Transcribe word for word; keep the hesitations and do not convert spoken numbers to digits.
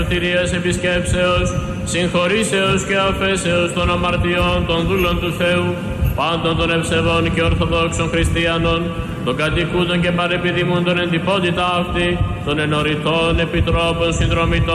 σωτηρίας επισκέψεως, συγχωρήσεως και αφέσεως των αμαρτιών των δούλων του Θεού, πάντων των ευσεβών και ορθοδόξων χριστιανών, των κατοικούντων και παρεπιδημούντων εν τυπότητα αυτή, των ενωριτών επιτρόπων συνδρομητών